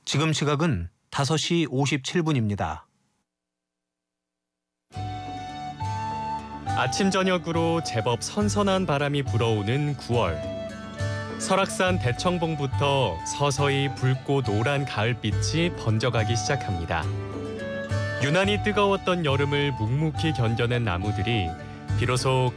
지금 시각은 5시 57분입니다. 아침 저녁으로 제법 선선한 바람이 불어오는 9월. 설악산 대청봉부터 서서히 붉고 노란 가을빛이 번져가기 시작합니다. 유난히 뜨거웠던 여름을 묵묵히 견뎌낸 나무들이 비로소